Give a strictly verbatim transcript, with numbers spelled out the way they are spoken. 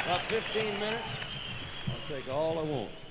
About fifteen minutes. I'll take all I want.